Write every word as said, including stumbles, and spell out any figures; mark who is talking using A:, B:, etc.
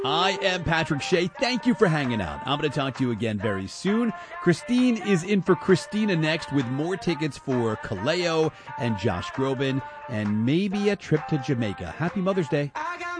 A: I am Patrick Shea. Thank you for hanging out. I'm going to talk to you again very soon. Christine is in for Christina next with more tickets for Kaleo and Josh Groban and maybe a trip to Jamaica. Happy Mother's Day.